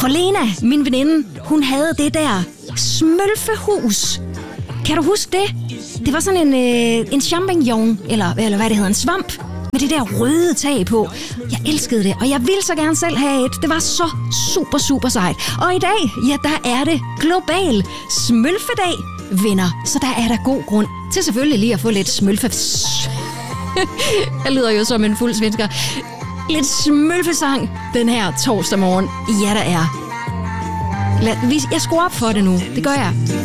For Lena, min veninde, hun havde det der smølfehus. Kan du huske det? Det var sådan en champignon, eller hvad det hedder, en svamp, med det der røde tag på. Jeg elskede det, og jeg ville så gerne selv have et. Det var så super, super sejt. Og i dag, ja, der er det global smølfedag, venner. Så der er der god grund til selvfølgelig lige at få lidt smølfe... Jeg lyder jo som en fuld svensker. Lidt smølfesang den her torsdag morgen. Ja, der er. Jeg skruer op for det nu. Det gør jeg.